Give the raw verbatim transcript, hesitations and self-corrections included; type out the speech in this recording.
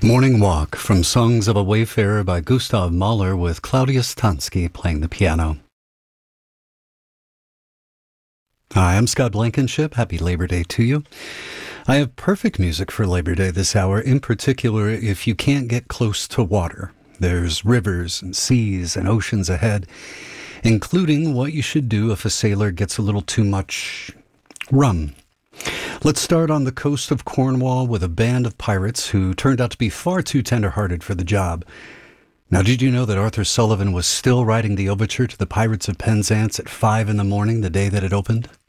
Morning Walk from Songs of a Wayfarer by Gustav Mahler with Claudius Tansky playing the piano. Hi, I'm Scott Blankenship. Happy Labor Day to you. I have perfect music for Labor Day this hour, in particular if you can't get close to water. There's rivers and seas and oceans ahead, including what you should do if a sailor gets a little too much rum. Let's start on the coast of Cornwall with a band of pirates who turned out to be far too tender-hearted for the job. Now, did you know that Arthur Sullivan was still writing the overture to the Pirates of Penzance at five in the morning the day that it opened?